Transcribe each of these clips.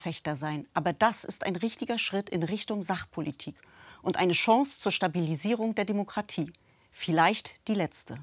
Fechter sein. Aber das ist ein richtiger Schritt in Richtung Sachpolitik und eine Chance zur Stabilisierung der Demokratie. Vielleicht die letzte.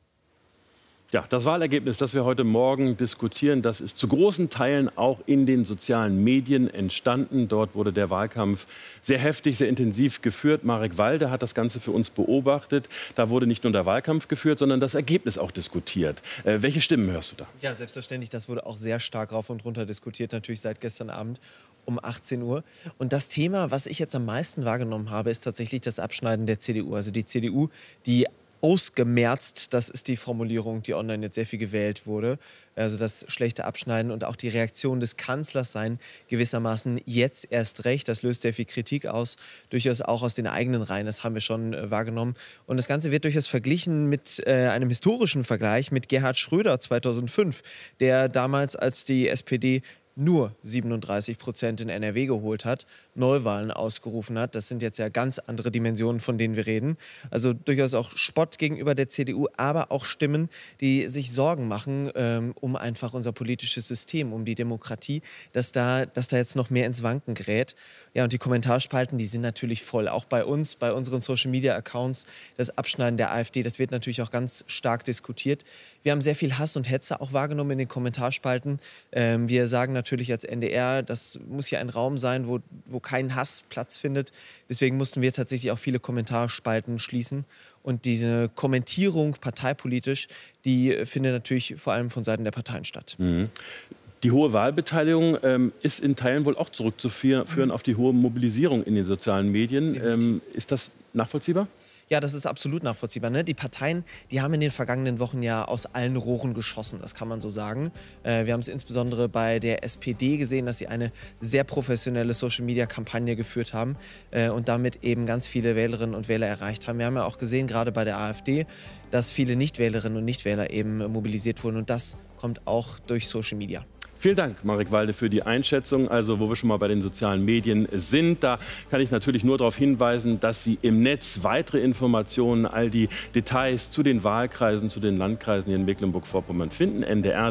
Ja, das Wahlergebnis, das wir heute Morgen diskutieren, das ist zu großen Teilen auch in den sozialen Medien entstanden. Dort wurde der Wahlkampf sehr heftig, sehr intensiv geführt. Marek Walde hat das Ganze für uns beobachtet. Da wurde nicht nur der Wahlkampf geführt, sondern das Ergebnis auch diskutiert. Welche Stimmen hörst du da? Ja, selbstverständlich. Das wurde auch sehr stark rauf und runter diskutiert, natürlich seit gestern Abend um 18 Uhr. Und das Thema, was ich jetzt am meisten wahrgenommen habe, ist tatsächlich das Abschneiden der CDU. Also die CDU, die ausgemerzt, das ist die Formulierung, die online jetzt sehr viel gewählt wurde. Also das schlechte Abschneiden und auch die Reaktion des Kanzlers sein gewissermaßen jetzt erst recht. Das löst sehr viel Kritik aus, durchaus auch aus den eigenen Reihen. Das haben wir schon wahrgenommen. Und das Ganze wird durchaus verglichen mit einem historischen Vergleich mit Gerhard Schröder 2005, der damals, als die SPD nur 37% in NRW geholt hat, Neuwahlen ausgerufen hat. Das sind jetzt ja ganz andere Dimensionen, von denen wir reden. Also durchaus auch Spott gegenüber der CDU, aber auch Stimmen, die sich Sorgen machen um einfach unser politisches System, um die Demokratie, dass da jetzt noch mehr ins Wanken gerät. Ja, und die Kommentarspalten, die sind natürlich voll. Auch bei uns, bei unseren Social-Media-Accounts, das Abschneiden der AfD, das wird natürlich auch ganz stark diskutiert. Wir haben sehr viel Hass und Hetze auch wahrgenommen in den Kommentarspalten. Wir sagen natürlich als NDR, das muss ja ein Raum sein, wo kein Hass Platz findet. Deswegen mussten wir tatsächlich auch viele Kommentarspalten schließen. Und diese Kommentierung parteipolitisch, die findet natürlich vor allem von Seiten der Parteien statt. Mhm. Die hohe Wahlbeteiligung ist in Teilen wohl auch zurückzuführen auf die hohe Mobilisierung in den sozialen Medien. Ist das nachvollziehbar? Ja, das ist absolut nachvollziehbar. Ne? Die Parteien, die haben in den vergangenen Wochen ja aus allen Rohren geschossen, das kann man so sagen. Wir haben es insbesondere bei der SPD gesehen, dass sie eine sehr professionelle Social-Media-Kampagne geführt haben und damit eben ganz viele Wählerinnen und Wähler erreicht haben. Wir haben ja auch gesehen, gerade bei der AfD, dass viele Nichtwählerinnen und Nichtwähler eben mobilisiert wurden und das kommt auch durch Social Media. Vielen Dank, Marek Walde, für die Einschätzung. Also, wo wir schon mal bei den sozialen Medien sind, da kann ich natürlich nur darauf hinweisen, dass Sie im Netz weitere Informationen, all die Details zu den Wahlkreisen, zu den Landkreisen hier in Mecklenburg-Vorpommern finden,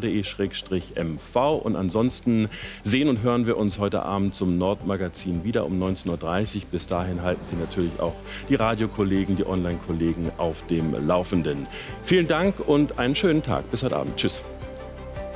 ndr.de/mv. Und ansonsten sehen und hören wir uns heute Abend zum Nordmagazin wieder um 19:30 Uhr. Bis dahin halten Sie natürlich auch die Radiokollegen, die Online-Kollegen auf dem Laufenden. Vielen Dank und einen schönen Tag. Bis heute Abend. Tschüss.